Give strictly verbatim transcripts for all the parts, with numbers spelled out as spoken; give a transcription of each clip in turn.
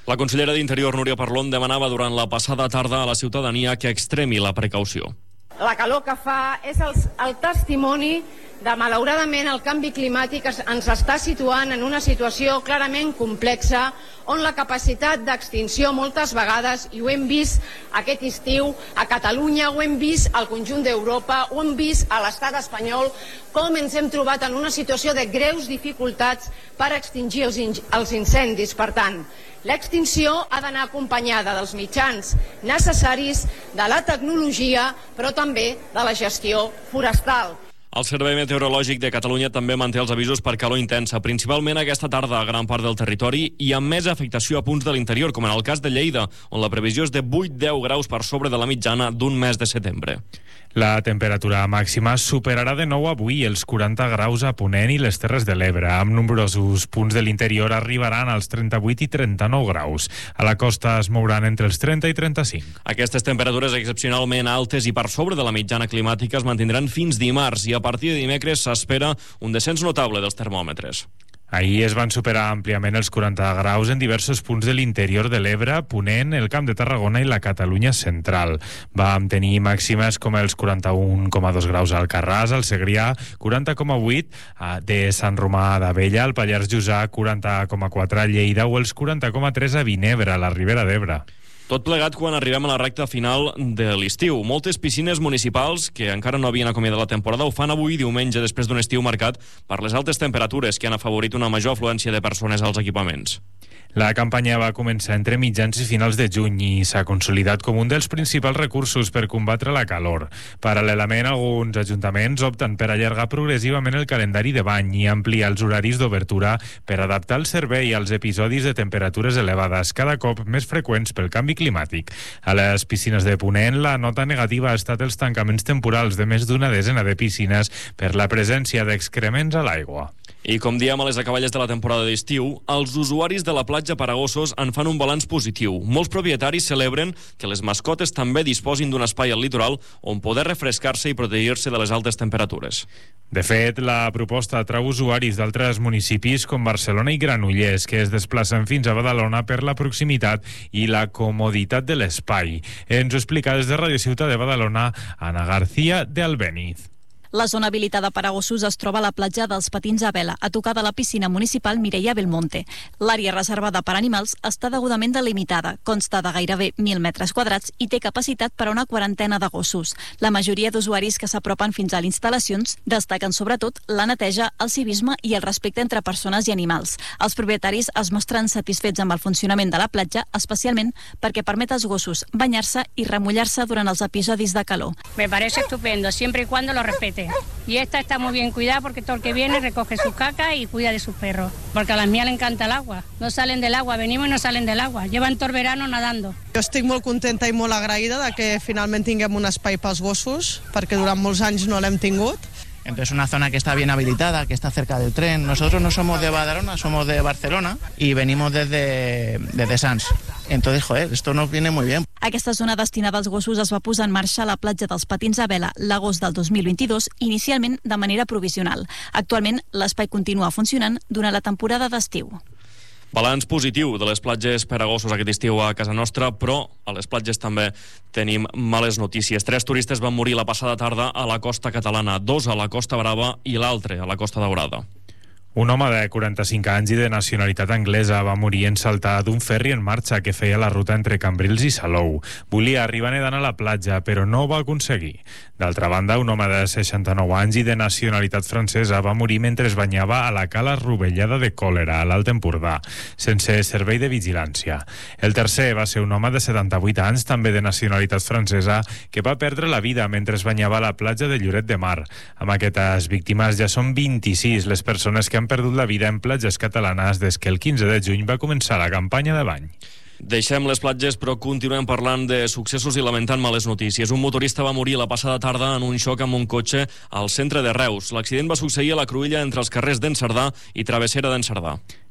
La consellera d'Interior, Núria Parlon, demanava durant la passada tarda a la ciutadania que extremi la precaució. La calor que fa és el, el testimoni de, malauradament, el canvi climàtic ens està situant en una situació clarament complexa on la capacitat d'extinció moltes vegades, i ho hem vist aquest estiu a Catalunya, ho hem vist al conjunt d'Europa, ho hem vist a l'estat espanyol, com ens hem trobat en una situació de greus dificultats per extingir els, in els incendis. Per tant, l'extinció ha d'anar acompanyada dels mitjans necessaris, de la tecnologia, però també de la gestió forestal. El Servei Meteorològic de Catalunya també manté els avisos per calor intensa, principalment aquesta tarda a gran part del territori i amb més afectació a punts de l'interior, com en el cas de Lleida, on la previsió és de vuit a deu graus per sobre de la mitjana d'un mes de setembre. La temperatura màxima superarà de nou avui els quaranta graus a Ponent i les Terres de l'Ebre. Amb nombrosos punts de l'interior arribaran als trenta-vuit i trenta-nou graus. A la costa es mouran entre els trenta i trenta-cinc. Aquestes temperatures excepcionalment altes i per sobre de la mitjana climàtica es mantindran fins dimarts i a partir de dimecres s'espera un descens notable dels termòmetres. Ahir es van superar àmpliament els quaranta graus en diversos punts de l'interior de l'Ebre, Ponent, el Camp de Tarragona i la Catalunya central. Vam tenir màximes com els quaranta-un coma dos graus al Alcarràs, al Segrià, quaranta coma vuit de Sant Romà d'Abella, al Pallars Jussà, quaranta coma quatre a Lleida o els quaranta coma tres a Vinebre, a la Ribera d'Ebre. Tot plegat quan arribem a la recta final de l'estiu. Moltes piscines municipals que encara no havien acomiadat la temporada ho fan avui diumenge després d'un estiu marcat per les altes temperatures que han afavorit una major afluència de persones als equipaments. La campanya va començar entre mitjans i finals de juny i s'ha consolidat com un dels principals recursos per combatre la calor. Paral·lelament, alguns ajuntaments opten per allargar progressivament el calendari de bany i ampliar els horaris d'obertura per adaptar el servei als episodis de temperatures elevades, cada cop més freqüents pel canvi climàtic. A les piscines de Ponent, la nota negativa ha estat els tancaments temporals de més d'una desena de piscines per la presència d'excrements a l'aigua. I com diem a les acaballes de la temporada d'estiu, els usuaris de la platja Paragossos en fan un balanç positiu. Molts propietaris celebren que les mascotes també disposin d'un espai al litoral on poder refrescar-se i protegir-se de les altes temperatures. De fet, la proposta atrau usuaris d'altres municipis com Barcelona i Granollers, que es desplacen fins a Badalona per la proximitat i la comoditat de l'espai. Ens ho explica des de Radio Ciutat de Badalona, Ana García de Albéniz. La zona habilitada per a gossos es troba a la platja dels Patins a Vela, a tocar de la piscina municipal Mireia Belmonte. L'àrea reservada per animals està degudament delimitada, consta de gairebé mil metres quadrats i té capacitat per a una quarantena de gossos. La majoria d'usuaris que s'apropen fins a les instal·lacions destaquen sobretot la neteja, el civisme i el respecte entre persones i animals. Els propietaris es mostren satisfets amb el funcionament de la platja, especialment perquè permet als gossos banyar-se i remullar-se durant els episodis de calor. Me parece estupendo, siempre y cuando lo respete. Y esta está muy bien cuidada porque todo el que viene recoge su caca y cuida de sus perros. Porque a las mías le encanta el agua. No salen del agua, venimos y no salen del agua. Llevan todo el verano nadando. Jo estic molt contenta i molt agraïda de que finalment tinguem un espai pels gossos, perquè durant molts anys no l'hem tingut. Entonces una zona que está bien habilitada, que está cerca del tren. Nosotros no somos de Badalona, somos de Barcelona y venimos desde, desde Sants. Entonces, joder, esto nos viene muy bien. Aquesta zona destinada als gossos es va posar en marxa a la platja dels Patins a Vela l'agost del dos mil vint-i-dos, inicialment de manera provisional. Actualment, l'espai continua funcionant durant la temporada d'estiu. Balanç positiu de les platges per a gossos aquest estiu a casa nostra, però a les platges també tenim males notícies. Tres turistes van morir la passada tarda a la costa catalana, dos a la Costa Brava i l'altre a la Costa Daurada. Un home de quaranta-cinc anys i de nacionalitat anglesa va morir en saltar d'un ferri en marxa que feia la ruta entre Cambrils i Salou. Volia arribar nedant a la platja, però no ho va aconseguir. D'altra banda, un home de seixanta-nou anys i de nacionalitat francesa va morir mentre es banyava a la cala Rovellada de Còlera, a l'Alt Empordà, sense servei de vigilància. El tercer va ser un home de setanta-vuit anys, també de nacionalitat francesa, que va perdre la vida mentre es banyava a la platja de Lloret de Mar. Amb aquestes víctimes ja són vint-i-sis les persones que han perdut la vida en platges catalanes des que el quinze de juny va començar la campanya de bany. Deixem les platges, però continuem parlant de successos i lamentant males notícies. Un motorista va morir la passada tarda en un xoc amb un cotxe al centre de Reus. L'accident va succeir a la cruïlla entre els carrers d'en Cerdà i Travessera d'en Cerdà.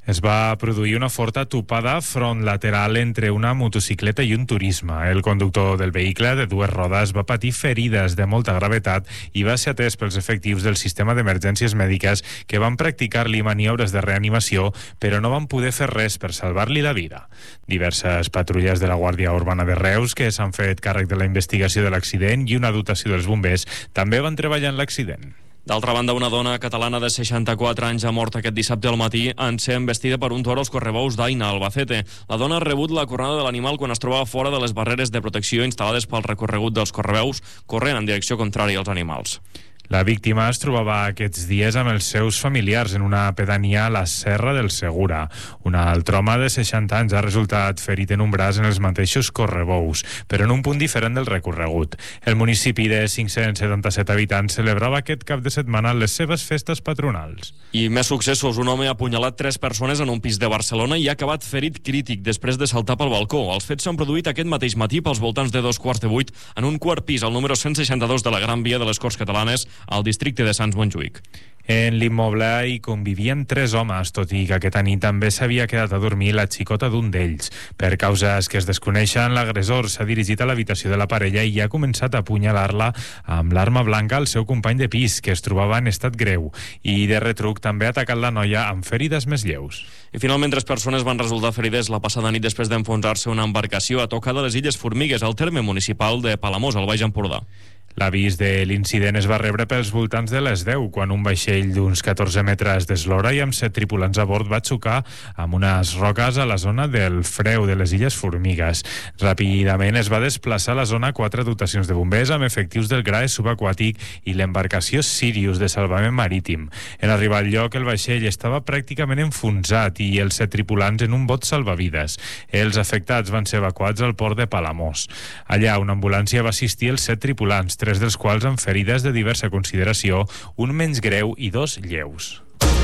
Es va produir una forta topada front lateral entre una motocicleta i un turisme. El conductor del vehicle de dues rodes va patir ferides de molta gravetat i va ser atès pels efectius del sistema d'emergències mèdiques que van practicar-li maniobres de reanimació, però no van poder fer res per salvar-li la vida. Diverses patrulles de la Guàrdia Urbana de Reus, que s'han fet càrrec de la investigació de l'accident, i una dotació dels bombers també van treballar en l'accident. D'altra banda, una dona catalana de seixanta-quatre anys ha mort aquest dissabte al matí en ser embestida per un toro als correbous d'Aina, a Albacete. La dona ha rebut la cornada de l'animal quan es trobava fora de les barreres de protecció instal·lades pel recorregut dels correveus, corrent en direcció contrària als animals. La víctima es trobava aquests dies amb els seus familiars en una pedania a la Serra del Segura. Un altre home de seixanta anys ha resultat ferit en un braç en els mateixos correbous, però en un punt diferent del recorregut. El municipi de cinc-cents setanta-set habitants celebrava aquest cap de setmana les seves festes patronals. I més successos. Un home ha apunyalat tres persones en un pis de Barcelona i ha acabat ferit crític després de saltar pel balcó. Els fets s'han produït aquest mateix matí pels voltants de dos quarts de vuit en un quart pis al número cent seixanta-dos de la Gran Via de les Corts Catalanes, al districte de Sants Montjuïc. En l'immoble hi convivien tres homes, tot i que aquesta nit també s'havia quedat a dormir la xicota d'un d'ells. Per causes que es desconeixen, l'agressor s'ha dirigit a l'habitació de la parella i ha començat a apunyalar-la amb l'arma blanca al seu company de pis, que es trobava en estat greu, i de retruc també ha atacat la noia amb ferides més lleus. I finalment tres persones van resultar ferides la passada nit després d'enfonsar-se una embarcació a tocar de les Illes Formigues, al terme municipal de Palamós, al Baix Empordà. L'avís de l'incident es va rebre pels voltants de les deu, quan un vaixell d'uns catorze metres d'eslora i amb set tripulants a bord va xocar amb unes roques a la zona del Freu de les Illes Formigues. Ràpidament es va desplaçar a la zona quatre dotacions de bombers amb efectius del G R A E subaquàtic i l'embarcació Sirius de salvament marítim. En arribar al lloc, el vaixell estava pràcticament enfonsat i els set tripulants en un bot salvavides. Els afectats van ser evacuats al port de Palamós. Allà, una ambulància va assistir els set tripulants, tres dels quals amb ferides de diversa consideració, un menys greu i dos lleus.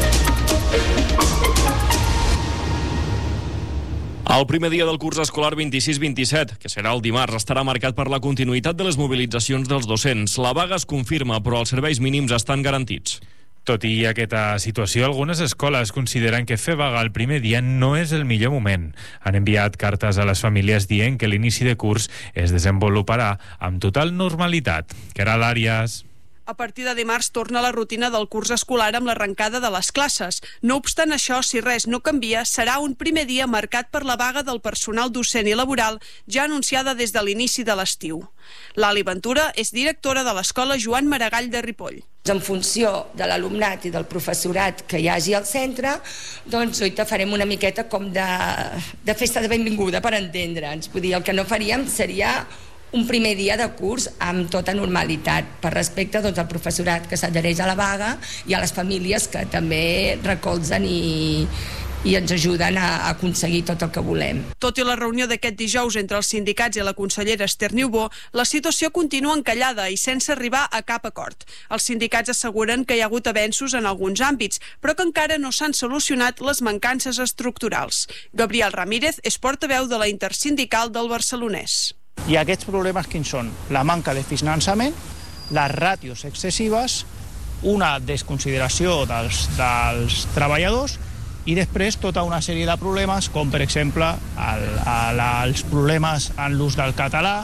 El primer dia del curs escolar vint-i-sis vint-i-set, que serà el dimarts, estarà marcat per la continuïtat de les mobilitzacions dels docents. La vaga es confirma, però els serveis mínims estan garantits. Tot i aquesta situació, algunes escoles consideren que fer vaga el primer dia no és el millor moment. Han enviat cartes a les famílies dient que l'inici de curs es desenvoluparà amb total normalitat. Caral Àries. A partir de dimarts torna la rutina del curs escolar amb l'arrencada de les classes. No obstant això, si res no canvia, serà un primer dia marcat per la vaga del personal docent i laboral ja anunciada des de l'inici de l'estiu. L'Ali Ventura és directora de l'Escola Joan Maragall de Ripoll. En funció de l'alumnat i del professorat que hi hagi al centre, doncs oi, farem una miqueta com de, de festa de benvinguda, per entendre'ns. Vull dir, el que no faríem seria un primer dia de curs amb tota normalitat, per respecte doncs, al professorat que s'adhereix a la vaga i a les famílies que també recolzen i, i ens ajuden a aconseguir tot el que volem. Tot i la reunió d'aquest dijous entre els sindicats i la consellera Esther Niubó, la situació continua encallada i sense arribar a cap acord. Els sindicats asseguren que hi ha hagut avenços en alguns àmbits, però que encara no s'han solucionat les mancances estructurals. Gabriel Ramírez és portaveu de la Intersindical del Barcelonès. I aquests problemes quins són? La manca de finançament, les ràtios excessives, una desconsideració dels, dels treballadors i després tota una sèrie de problemes com per exemple el, el, els problemes en l'ús del català,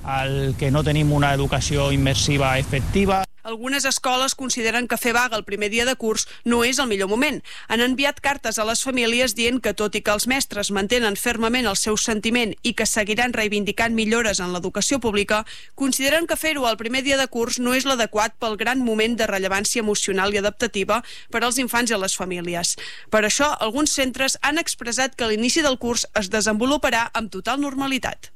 el que no tenim una educació immersiva efectiva. Algunes escoles consideren que fer vaga el primer dia de curs no és el millor moment. Han enviat cartes a les famílies dient que, tot i que els mestres mantenen fermament el seu sentiment i que seguiran reivindicant millores en l'educació pública, consideren que fer-ho el primer dia de curs no és l'adequat pel gran moment de rellevància emocional i adaptativa per als infants i a les famílies. Per això, alguns centres han expressat que l'inici del curs es desenvoluparà amb total normalitat.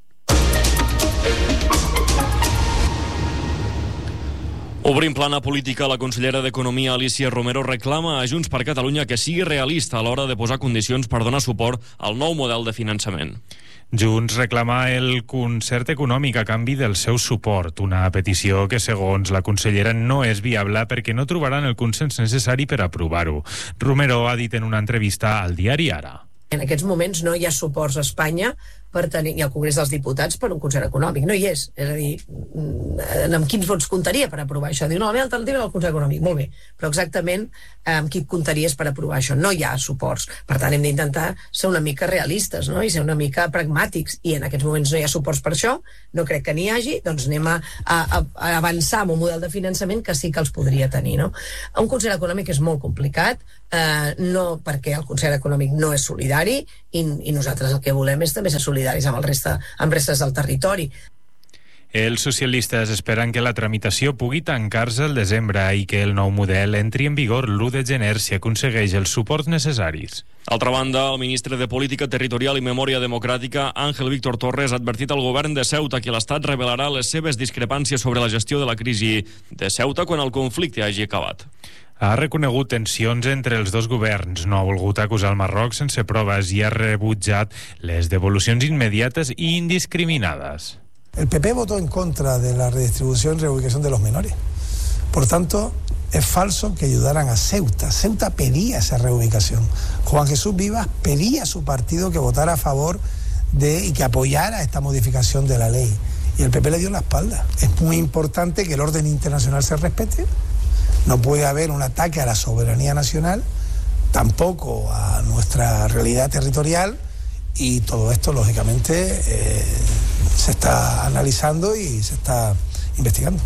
Obrint plana política, la consellera d'Economia, Alícia Romero, reclama a Junts per Catalunya que sigui realista a l'hora de posar condicions per donar suport al nou model de finançament. Junts reclama el concert econòmic a canvi del seu suport, una petició que, segons la consellera, no és viable perquè no trobaran el consens necessari per aprovar-ho. Romero ha dit en una entrevista al diari Ara. En aquests moments no hi ha suports a Espanya per tenir, i al Congrés dels Diputats per un concert econòmic. No hi és. És a dir, amb quins vots comptaria per aprovar això? Diu, no, la meva alternativa és el concert econòmic. Molt bé, però exactament amb qui comptaries per aprovar això? No hi ha suports. Per tant, hem d'intentar ser una mica realistes, no? I ser una mica pragmàtics. I en aquests moments no hi ha suports per això, no crec que n'hi hagi, doncs anem a, a, a avançar amb un model de finançament que sí que els podria tenir, no? Un concert econòmic és molt complicat, eh, no perquè el concert econòmic no és solidari i, i nosaltres el que volem és també ser solidaris amb el resta, amb restes del territori. Els socialistes esperen que la tramitació pugui tancar-se al desembre i que el nou model entri en vigor l'u de gener si aconsegueix els suports necessaris. D'altra banda, el ministre de Política Territorial i Memòria Democràtica, Ángel Víctor Torres, ha advertit al govern de Ceuta que l'Estat revelarà les seves discrepàncies sobre la gestió de la crisi de Ceuta quan el conflicte hagi acabat. Ha reconegut tensions entre els dos governs, no ha volgut acusar el Marroc sense proves i ha rebutjat les devolucions immediates i indiscriminades. El P P votó en contra de la redistribución y reubicación de los menores. Por tanto, es falso que ayudaran a Ceuta. Ceuta pedía esa reubicación. Juan Jesús Vivas pedía a su partido que votara a favor de y que apoyara esta modificación de la ley. Y el P P le dio la espalda. Es muy importante que el orden internacional se respete. No puede haber un ataque a la soberanía nacional, tampoco a nuestra realidad territorial, y todo esto, lógicamente, eh, se está analizando y se está investigando.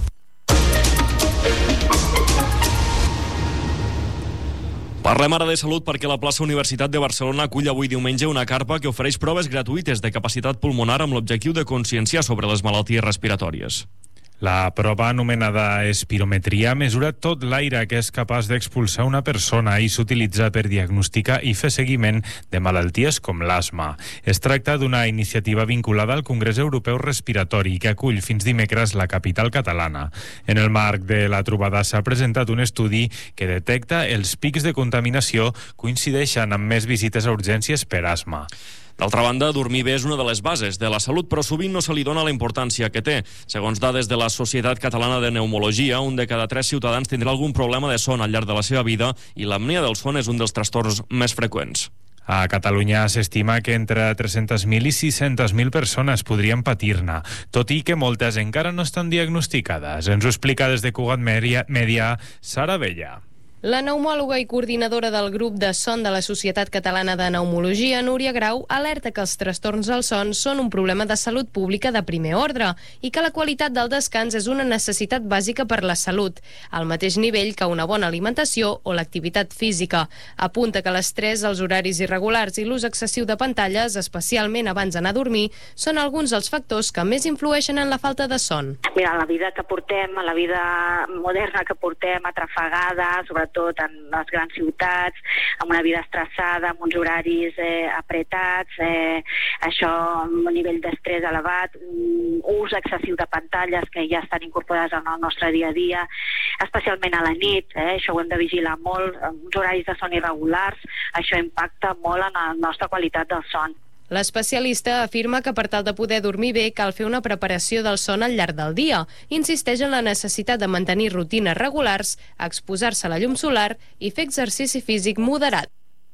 Parlem ara de salut perquè la plaça Universitat de Barcelona acull avui diumenge una carpa que ofereix proves gratuïtes de capacitat pulmonar amb l'objectiu de conscienciar sobre les malalties respiratòries. La prova anomenada espirometria mesura tot l'aire que és capaç d'expulsar una persona i s'utilitza per diagnosticar i fer seguiment de malalties com l'asma. Es tracta d'una iniciativa vinculada al Congrés Europeu Respiratori que acull fins dimecres la capital catalana. En el marc de la trobada s'ha presentat un estudi que detecta els pics de contaminació coincideixen amb més visites a urgències per asma. D'altra banda, dormir bé és una de les bases de la salut, però sovint no se li dona la importància que té. Segons dades de la Societat Catalana de Pneumologia, un de cada tres ciutadans tindrà algun problema de son al llarg de la seva vida i l'apnea del son és un dels trastorns més freqüents. A Catalunya s'estima que entre tres-centes mil i sis-centes mil persones podrien patir-ne, tot i que moltes encara no estan diagnosticades. Ens ho explica des de Cugat Mèdia, Sara Bella. La pneumòloga i coordinadora del grup de son de la Societat Catalana de Pneumologia, Núria Grau, alerta que els trastorns del son són un problema de salut pública de primer ordre i que la qualitat del descans és una necessitat bàsica per la salut, al mateix nivell que una bona alimentació o l'activitat física. Apunta que l'estrès, els horaris irregulars i l'ús excessiu de pantalles, especialment abans d'anar a dormir, són alguns dels factors que més influeixen en la falta de son. Mira, la vida que portem, la vida moderna que portem, atrafegada, sobretot tot en les grans ciutats, amb una vida estressada, amb uns horaris eh, apretats, eh, això amb un nivell d'estrès elevat, um, ús excessiu de pantalles que ja estan incorporades en el nostre dia a dia, especialment a la nit, eh, això ho hem de vigilar molt, uns horaris de son irregulars, això impacta molt en la nostra qualitat del son. L'especialista afirma que per tal de poder dormir bé cal fer una preparació del son al llarg del dia. Insisteix en la necessitat de mantenir rutines regulars, exposar-se a la llum solar i fer exercici físic moderat.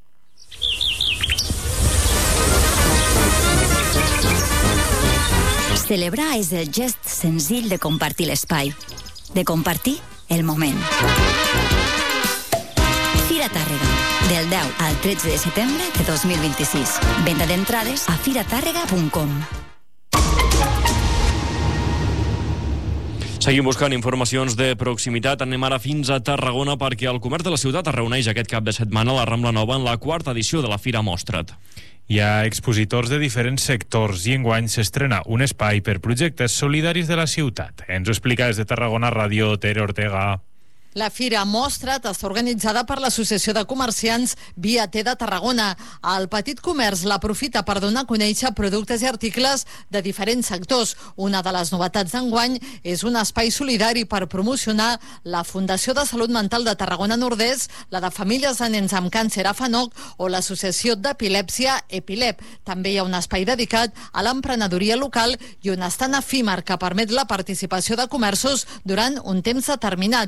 Celebrar és el gest senzill de compartir l'espai, de compartir el moment. Fira Tàrrega, del deu al tretze de setembre de dos mil vint-i-sis. Venda d'entrades a fira tàrrega punt com. Seguim buscant informacions de proximitat. Anem ara fins a Tarragona perquè el comerç de la ciutat es reuneix aquest cap de setmana a la Rambla Nova en la quarta edició de la Fira Mostra't. Hi ha expositors de diferents sectors i enguany s'estrena un espai per projectes solidaris de la ciutat. Ens ho explica des de Tarragona Ràdio Tere Ortega. La Fira Mostra't està organitzada per l'Associació de Comerciants Via T de Tarragona. El petit comerç l'aprofita per donar a conèixer productes i articles de diferents sectors. Una de les novetats d'enguany és un espai solidari per promocionar la Fundació de Salut Mental de Tarragona Nord-est, la de Famílies de Nens amb Càncer a FANOC o l'Associació d'Epilèpsia Epilep. També hi ha un espai dedicat a l'emprenedoria local i un estant efímer que permet la participació de comerços durant un temps determinat. La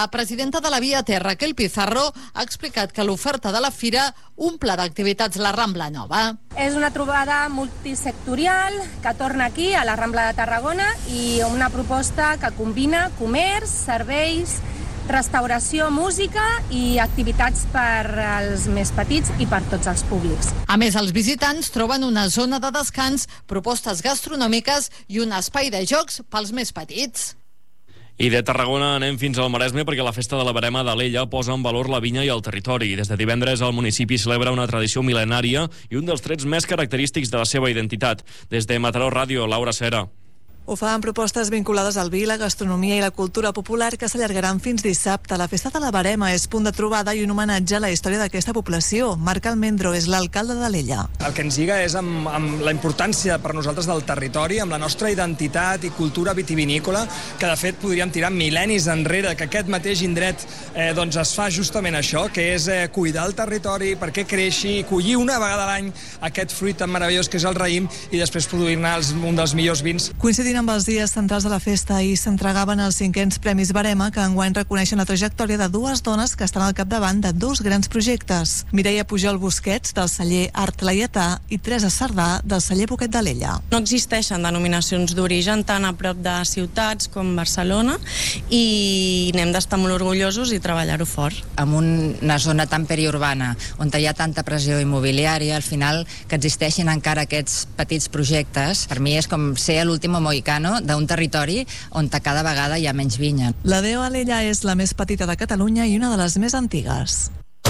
La presidenta de la Via T, Raquel Pizarro, ha explicat que l'oferta de la fira omple d'activitats la Rambla Nova. És una trobada multisectorial que torna aquí, a la Rambla de Tarragona, i una proposta que combina comerç, serveis, restauració, música i activitats per als més petits i per tots els públics. A més, els visitants troben una zona de descans, propostes gastronòmiques i un espai de jocs pels més petits. I de Tarragona anem fins al Maresme perquè la festa de la Verema d'Alella posa en valor la vinya i el territori. Des de divendres el municipi celebra una tradició mil·lenària i un dels trets més característics de la seva identitat. Des de Mataró Ràdio, Laura Cera. Ho fa amb propostes vinculades al vi, la gastronomia i la cultura popular que s'allargaran fins dissabte. La festa de la Verema és punt de trobada i un homenatge a la història d'aquesta població. Marc Almendro és l'alcalde d'Alella. El que ens lliga és amb, amb la importància per nosaltres del territori, amb la nostra identitat i cultura vitivinícola, que de fet podríem tirar mil·lennis enrere, que aquest mateix indret eh, doncs es fa justament això, que és eh, cuidar el territori perquè creixi, collir una vegada a l'any aquest fruit tan meravellós que és el raïm i després produir-ne un dels millors vins. Coincidint amb els dies centrals de la festa i s'entregaven els cinquens Premis Verema, que enguany reconeixen la trajectòria de dues dones que estan al capdavant de dos grans projectes. Mireia Pujol Busquets, del celler Art Laietà, i Teresa Sardà, del celler Boquet d'Alella. No existeixen denominacions d'origen tan a prop de ciutats com Barcelona i n'hem d'estar molt orgullosos i treballar-ho fort. En una zona tan periurbana, on hi ha tanta pressió immobiliària, al final que existeixin encara aquests petits projectes, per mi és com ser l'últim moicano d'un territori on cada vegada hi ha menys vinya. La Deo Alella és la més petita de Catalunya i una de les més antigues.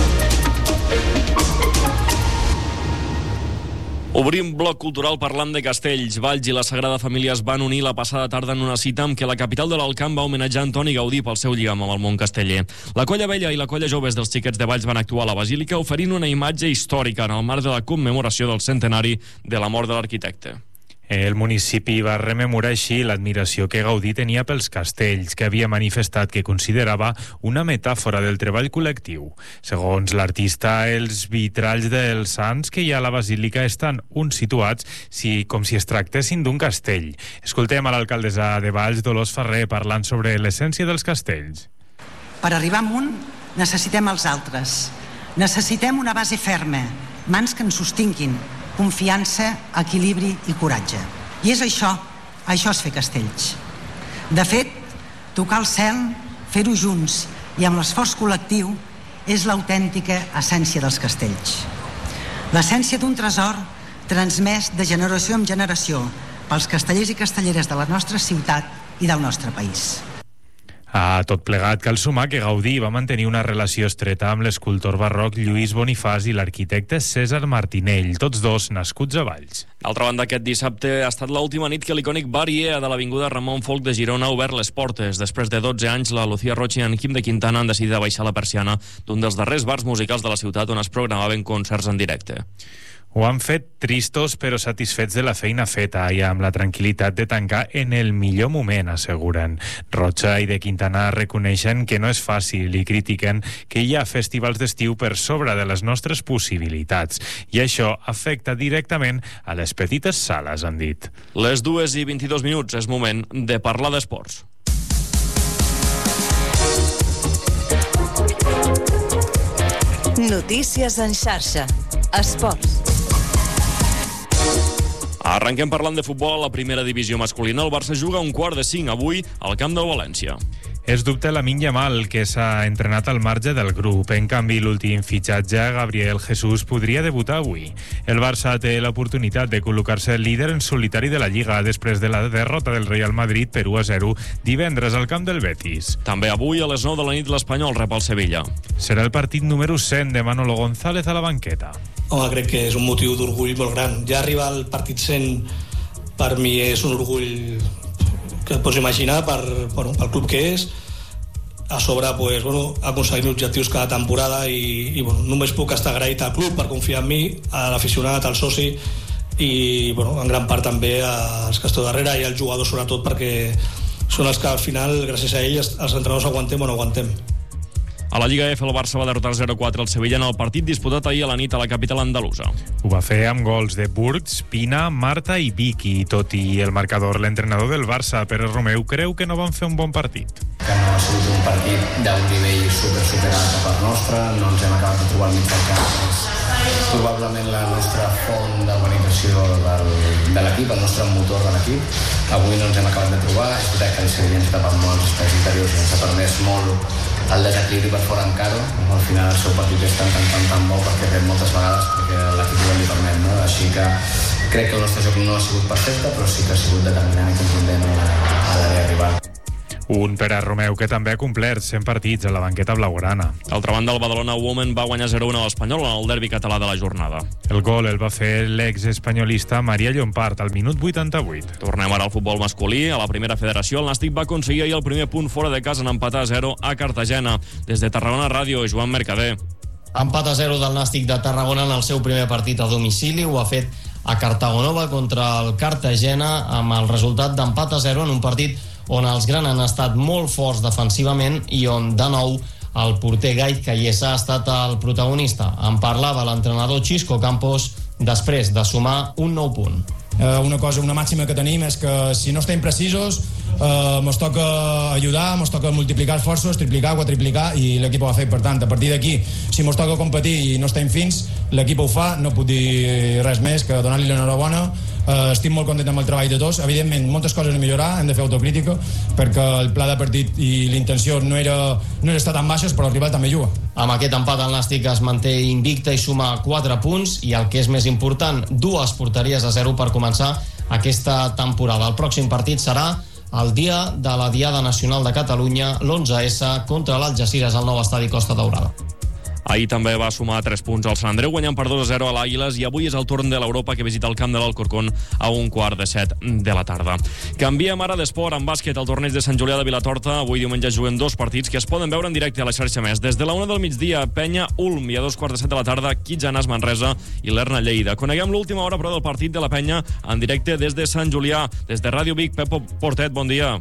Obrim bloc cultural parlant de castells. Valls i la Sagrada Família es van unir la passada tarda en una cita amb què la capital de l'Alt Camp va homenatjar Antoni Gaudí pel seu lligam amb el món casteller. La Colla Vella i la Colla Joves dels Xiquets de Valls van actuar a la Basílica oferint una imatge històrica en el marc de la commemoració del centenari de la mort de l'arquitecte. El municipi va rememorar així l'admiració que Gaudí tenia pels castells, que havia manifestat que considerava una metàfora del treball col·lectiu. Segons l'artista, els vitralls dels sants que hi ha a la basílica estan uns situats si, com si es tractessin d'un castell. Escoltem a l'alcaldessa de Valls, Dolors Ferrer, parlant sobre l'essència dels castells. Per arribar amunt necessitem els altres. Necessitem una base ferma, mans que ens sostinguin, confiança, equilibri i coratge. I és això, això és fer castells. De fet, tocar el cel, fer-ho junts i amb l'esforç col·lectiu és l'autèntica essència dels castells. L'essència d'un tresor transmès de generació en generació pels castellers i castelleres de la nostra ciutat i del nostre país. A tot plegat, cal sumar que Gaudí va mantenir una relació estreta amb l'escultor barroc Lluís Bonifàs i l'arquitecte César Martinell, tots dos nascuts a Valls. D'altra banda, aquest dissabte ha estat l'última nit que l'icònic bar I E A de l'avinguda Ramon Folch de Girona ha obert les portes. Després de dotze anys, la Lucía Roig i en Quim de Quintana han decidit abaixar la persiana d'un dels darrers bars musicals de la ciutat on es programaven concerts en directe. Ho han fet tristos però satisfets de la feina feta i amb la tranquil·litat de tancar en el millor moment, asseguren. Rocha i de Quintana reconeixen que no és fàcil i critiquen que hi ha festivals d'estiu per sobre de les nostres possibilitats i això afecta directament a les petites sales, han dit. Les dues i vint-i-dos minuts és moment de parlar d'esports. Notícies en xarxa. Esports. Arrenquem parlant de futbol a la primera divisió masculina. El Barça juga un quart de cinc avui al camp del València. És dubte Lamine Yamal, que s'ha entrenat al marge del grup. En canvi, l'últim fitxatge, Gabriel Jesús, podria debutar avui. El Barça té l'oportunitat de col·locar-se líder en solitari de la Lliga després de la derrota del Real Madrid per u a zero divendres al camp del Betis. També avui a les nou de la nit l'Espanyol rep el Sevilla. Serà el partit número cent de Manolo González a la banqueta. Home, crec que és un motiu d'orgull molt gran. Ja arribar al partit cent per mi és un orgull que et pots imaginar per, bueno, pel club que és. A sobre, pues, bueno, aconseguint objectius cada temporada i, i bueno, només puc estar agraït al club per confiar en mi, a l'aficionat, al soci i bueno, en gran part també als que esteu darrere i als jugadors sobretot, perquè són els que al final, gràcies a ells, els entrenadors aguantem o no aguantem. A la Lliga F, el Barça va derrotar zero quatre al Sevilla en el partit disputat ahir a la nit a la capital andalusa. Ho va fer amb gols de Burgs, Pina, Marta i Vicky. Tot i el marcador, l'entrenador del Barça, Pere Romeu, creu que no van fer un bon partit. Que no ha sigut un partit d'un nivell super, super alt per nostre, no ens hem acabat de trobar al mig del camp. És probablement la nostra font d'organització del, de l'equip, el nostre motor de l'equip. Avui no ens hem acabat de trobar, és veritat que el Sevilla ens ha tapat molt els espais interiors i ens ha permès molt el desequilibri per fora en Caro. Al final el seu partit és tan, tan, tan, tan bo perquè rep moltes vegades perquè l'equip ho li permet, no? Així que crec que el nostre joc no ha sigut perfecte, però sí que ha sigut determinant i contundent a l'àrea rival. Un Pere Romeu que també ha complert cent partits a la banqueta blaugrana. D'altra banda, el Badalona Women va guanyar zero a un a l'Espanyol en el derbi català de la jornada. El gol el va fer l'ex-espanyolista Maria Llompart al minut vuitanta-vuit. Tornem ara al futbol masculí. A la primera federació, el Nàstic va aconseguir ahir el primer punt fora de casa en empatar a zero a Cartagena. Des de Tarragona Ràdio, Joan Mercader. Empat a zero del Nàstic de Tarragona en el seu primer partit a domicili. Ho ha fet a Cartagonova contra el Cartagena amb el resultat d'empat a zero en un partit on els grans han estat molt forts defensivament i on, de nou, el porter Gait Callesa ha estat el protagonista. En parlava l'entrenador Xisco Campos després de sumar un nou punt. Eh, una cosa, una màxima que tenim és que si no estem precisos eh, mos toca ajudar, mos toca multiplicar esforços, triplicar, quadriplicar i l'equip ho ha fet. Per tant, a partir d'aquí, si mos toca competir i no estem fins, l'equip ho fa, no puc dir res més que donar-li l'enhorabona. Uh, estic molt content amb el treball de tots. Evidentment, moltes coses a millorar, hem de fer autocrítica perquè el pla de partit i l'intenció no era, no era estar tan baixes, però el rival també juga. Amb aquest empat el Nàstic es manté invicte i suma quatre punts i el que és més important, dues porteries a zero per començar aquesta temporada. El pròxim partit serà el dia de la Diada Nacional de Catalunya, l'onze esse, contra l'Algesires al nou estadi Costa Daurada. Ahir també va sumar tres punts al Sant Andreu, guanyant per dos a zero a l'Àguiles, i avui és el torn de l'Europa que visita el camp de l'Alcorcón a un quart de set de la tarda. Canviem ara d'esport en bàsquet al torneig de Sant Julià de Vilatorta. Avui diumenge juguen dos partits que es poden veure en directe a la xarxa Més. Des de la una del migdia, Penya Ulm, i a dos quarts de set de la tarda, Quitxanas Manresa i l'Erna Lleida. Coneguem l'última hora, però, del partit de la Penya en directe des de Sant Julià. Des de Ràdio Vic, Pep Portet, bon dia.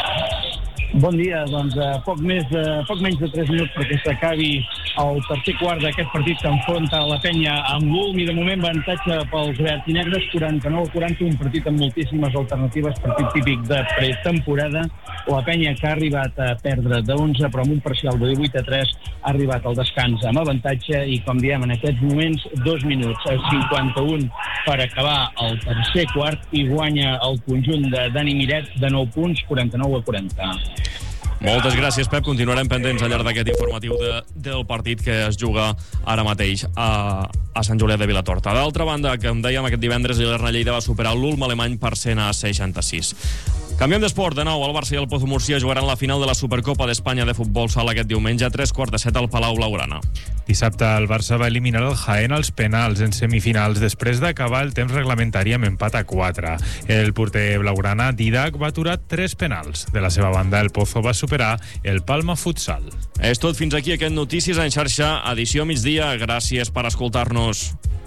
Bon dia, doncs uh, poc, més, uh, poc menys de tres minuts perquè s'acabi el tercer quart d'aquest partit que enfronta la Penya amb l'Ulm, i de moment avantatge pels verds-i-negres, quaranta-nou a quaranta, un partit amb moltíssimes alternatives, partit típic de pretemporada. La Penya, que ha arribat a perdre de onze, però amb un parcial de divuit a tres, ha arribat al descans amb avantatge i, com diem, en aquests moments, dos minuts a cinquanta-un per acabar el tercer quart, i guanya el conjunt de Dani Miret de nou punts, quaranta-nou a quaranta. Moltes gràcies, Pep. Continuarem pendents al llarg d'aquest informatiu de, del partit que es juga ara mateix a, a Sant Julià de Vilatorta. D'altra banda, com dèiem, aquest divendres l'Erna Lleida va superar l'Ulm alemany per cent a seixanta-sis. Canviem d'esport. De nou, el Barça i el Pozo Murcia jugaran la final de la Supercopa d'Espanya de futbol sala aquest diumenge a tres quarts de set al Palau Blaugrana. Dissabte el Barça va eliminar el Jaén als penals en semifinals després d'acabar el temps reglamentari amb empat a quatre. El porter blaugrana Didac va aturar tres penals. De la seva banda, el Pozo va superar el Palma Futsal. És tot fins aquí aquest Notícies en xarxa, edició migdia. Gràcies per escoltar-nos.